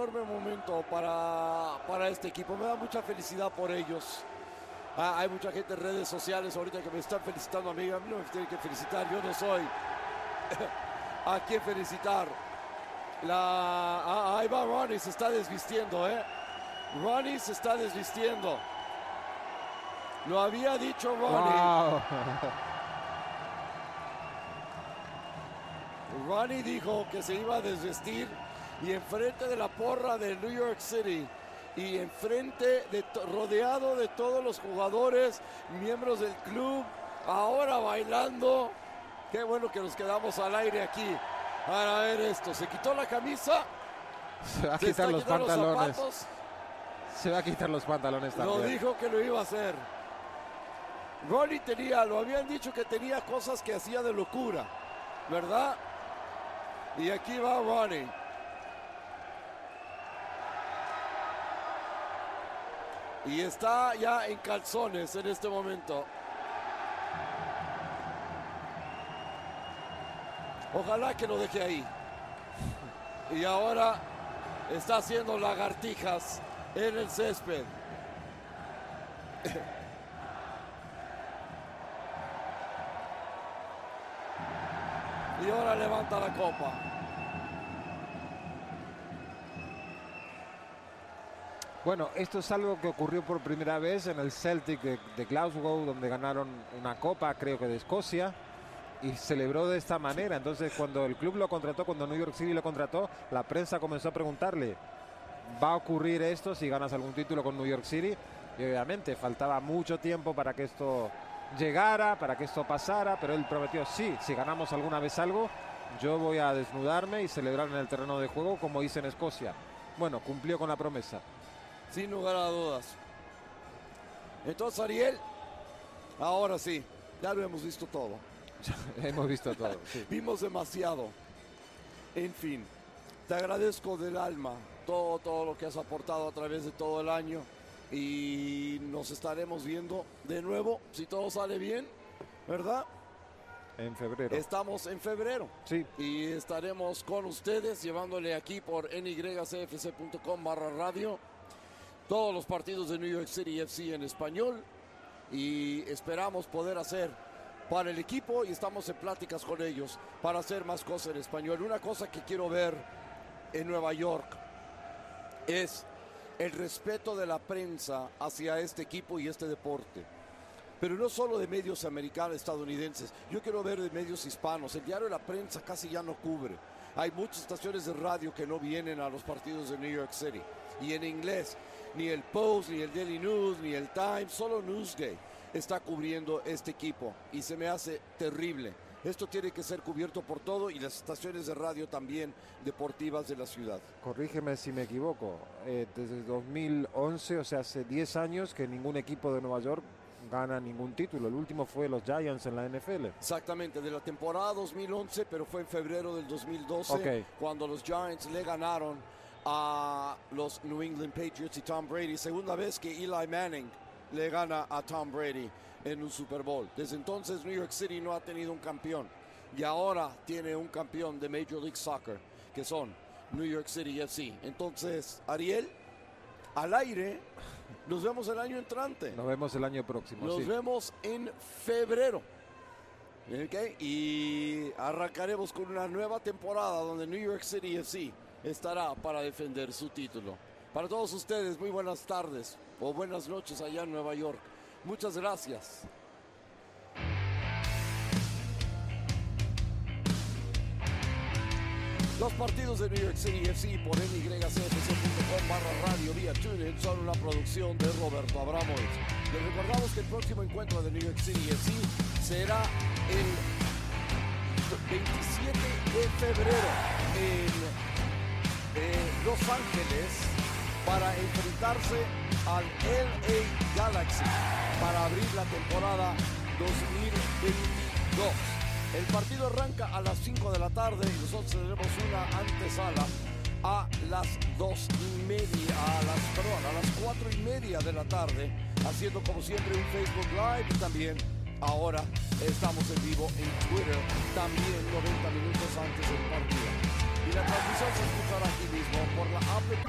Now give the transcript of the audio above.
enorme momento para este equipo. Me da mucha felicidad por ellos. Hay mucha gente en redes sociales ahorita que me están felicitando a mí. A mí no me tienen que felicitar, yo no soy a quién felicitar. Ahí va Ronnie, se está desvistiendo, Ronnie se está desvistiendo. Lo había dicho Ronnie. Wow. Ronnie dijo que se iba a desvestir y enfrente de la porra de New York City y enfrente rodeado de todos los jugadores, miembros del club, ahora bailando. Qué bueno que nos quedamos al aire aquí. Para ver esto, se quitó la camisa, se va a quitar los pantalones. Se va a quitar los pantalones también. Lo dijo que lo iba a hacer. Ronnie lo habían dicho que tenía cosas que hacía de locura, ¿verdad? Y aquí va Ronnie. Y está ya en calzones en este momento. Ojalá que lo deje ahí. Y ahora está haciendo lagartijas en el césped. Y ahora levanta la copa. Bueno, esto es algo que ocurrió por primera vez en el Celtic de Glasgow, donde ganaron una copa, creo que de Escocia, y celebró de esta manera. Entonces, cuando el club lo contrató, cuando New York City lo contrató, la prensa comenzó a preguntarle, ¿va a ocurrir esto si ganas algún título con New York City? Y obviamente faltaba mucho tiempo para que esto llegara, para que esto pasara, pero él prometió, sí, si ganamos alguna vez algo, yo voy a desnudarme y celebrar en el terreno de juego como hice en Escocia. Bueno, cumplió con la promesa. Sin lugar a dudas. Entonces, Ariel, ahora sí, ya lo hemos visto todo. Hemos visto todo, sí. Vimos demasiado. En fin, te agradezco del alma todo lo que has aportado a través de todo el año. Y nos estaremos viendo de nuevo, si todo sale bien, ¿verdad? En febrero. Estamos en febrero. Sí. Y estaremos con ustedes llevándole aquí por nycfc.com/radio todos los partidos de New York City FC en español. Y esperamos poder hacer para el equipo, y estamos en pláticas con ellos para hacer más cosas en español. Una cosa que quiero ver en Nueva York es el respeto de la prensa hacia este equipo y este deporte. Pero no solo de medios americanos, estadounidenses. Yo quiero ver de medios hispanos. El diario de la prensa casi ya no cubre. Hay muchas estaciones de radio que no vienen a los partidos de New York City. Y en inglés, ni el Post, ni el Daily News, ni el Times, solo Newsday está cubriendo este equipo. Y se me hace terrible. Esto tiene que ser cubierto por todo, y las estaciones de radio también deportivas de la ciudad. Corrígeme si me equivoco. Desde 2011, o sea, hace 10 años que ningún equipo de Nueva York gana ningún título. El último fue los Giants en la NFL. Exactamente, de la temporada 2011, pero fue en febrero del 2012, okay, cuando los Giants le ganaron a los New England Patriots y Tom Brady. Segunda vez que Eli Manning le gana a Tom Brady en un Super Bowl. Desde entonces New York City no ha tenido un campeón, y ahora tiene un campeón de Major League Soccer, que son New York City FC. Entonces, Ariel, al aire, nos vemos el año entrante. Nos vemos el año próximo. Nos vemos en febrero. Okay. Y arrancaremos con una nueva temporada donde New York City FC estará para defender su título. Para todos ustedes, muy buenas tardes o buenas noches allá en Nueva York. Muchas gracias. Los partidos de New York City FC por nycfc.com/radio vía TuneIn son una producción de Roberto Abramovich. Les recordamos que el próximo encuentro de New York City FC será el 27 de febrero en Los Ángeles para enfrentarse al LA Galaxy para abrir la temporada 2022. El partido arranca a las 5 de la tarde y nosotros tendremos una antesala a las 2:30, a las 4:30 de la tarde, haciendo como siempre un Facebook Live, y también ahora estamos en vivo en Twitter, también 90 minutos antes del partido. Y la transmisión se escuchará aquí mismo por la app